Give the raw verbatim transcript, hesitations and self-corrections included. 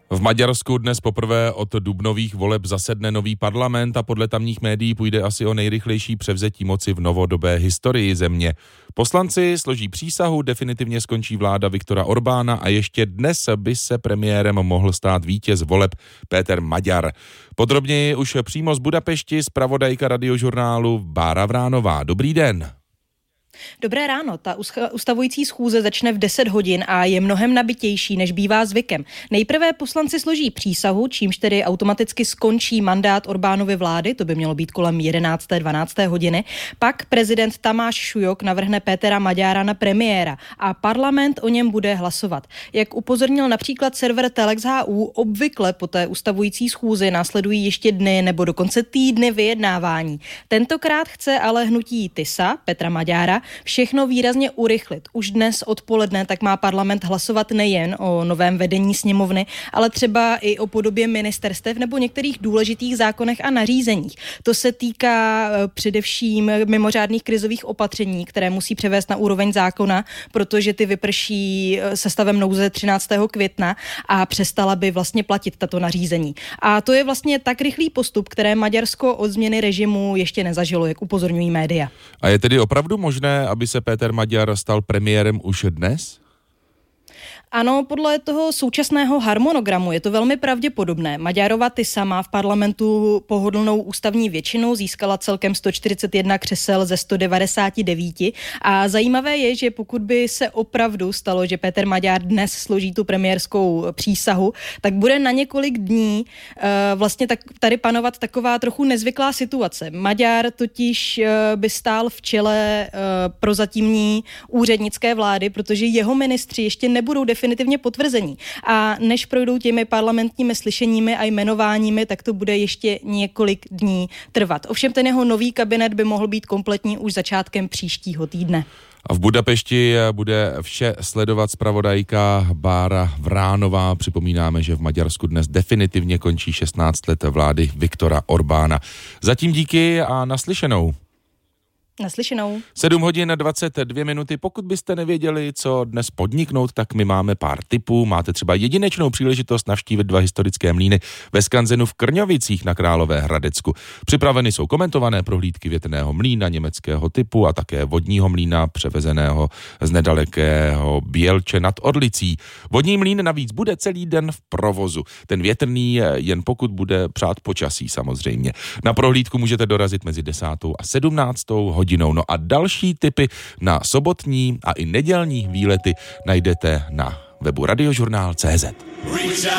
V Maďarsku dnes poprvé od dubnových voleb zasedne nový parlament a podle tamních médií půjde asi o nejrychlejší převzetí moci v novodobé historii země. Poslanci složí přísahu, definitivně skončí vláda Viktora Orbána a ještě dnes by se premiérem mohl stát vítěz voleb Péter Maďar. Podrobněji už přímo z Budapešti zpravodajka Radiožurnálu Bára Vránová. Dobrý den. Dobré ráno, ta ustavující schůze začne v deset hodin a je mnohem nabitější, než bývá zvykem. Nejprve poslanci složí přísahu, čímž tedy automaticky skončí mandát Orbánovy vlády, to by mělo být kolem jedenácté dvanácté hodiny. Pak prezident Tamáš Šujok navrhne Pétera Maďara na premiéra a parlament o něm bude hlasovat. Jak upozornil například server Telex H U, obvykle po té ustavující schůzi následují ještě dny nebo dokonce týdny vyjednávání. Tentokrát chce ale hnutí TISA, Petra Maďara, všechno výrazně urychlit. Už dnes odpoledne tak má parlament hlasovat nejen o novém vedení sněmovny, ale třeba i o podobě ministerstev nebo některých důležitých zákonech a nařízeních. To se týká především mimořádných krizových opatření, které musí převést na úroveň zákona, protože ty vyprší se stavem nouze třináctého května a přestala by vlastně platit tato nařízení. A to je vlastně tak rychlý postup, které Maďarsko od změny režimu ještě nezažilo, jak upozorňují média. A je tedy opravdu možné, aby se Péter Maďar stal premiérem už dnes? Ano, podle toho současného harmonogramu je to velmi pravděpodobné. Maďarova TISA má v parlamentu pohodlnou ústavní většinu, získala celkem sto čtyřicet jedna křesel ze sto devadesát devět a zajímavé je, že pokud by se opravdu stalo, že Péter Maďar dnes složí tu premiérskou přísahu, tak bude na několik dní uh, vlastně tak, tady panovat taková trochu nezvyklá situace. Maďar totiž uh, by stál v čele uh, prozatímní úřednické vlády, protože jeho ministři ještě nebudou definitivně potvrzení. A než projdou těmi parlamentními slyšeními a jmenováními, tak to bude ještě několik dní trvat. Ovšem ten jeho nový kabinet by mohl být kompletní už začátkem příštího týdne. A v Budapešti bude vše sledovat zpravodajka Bára Vránová. Připomínáme, že v Maďarsku dnes definitivně končí šestnáct let vlády Viktora Orbána. Zatím díky a naslyšenou. Naslyšenou. sedm hodin dvacet dvě minuty. Pokud byste nevěděli, co dnes podniknout, tak my máme pár tipů. Máte třeba jedinečnou příležitost navštívit dva historické mlýny ve skanzenu v Krňovicích na Královéhradecku. Připraveny jsou komentované prohlídky větrného mlýna německého typu a také vodního mlýna převezeného z nedalekého Bělče nad Orlicí. Vodní mlýn navíc bude celý den v provozu. Ten větrný jen pokud bude přát počasí samozřejmě. Na prohlídku můžete dorazit mezi desátou a sedmnáctou hodinou. No a další tipy na sobotní a i nedělní výlety najdete na webu radiožurnál tečka cé zet.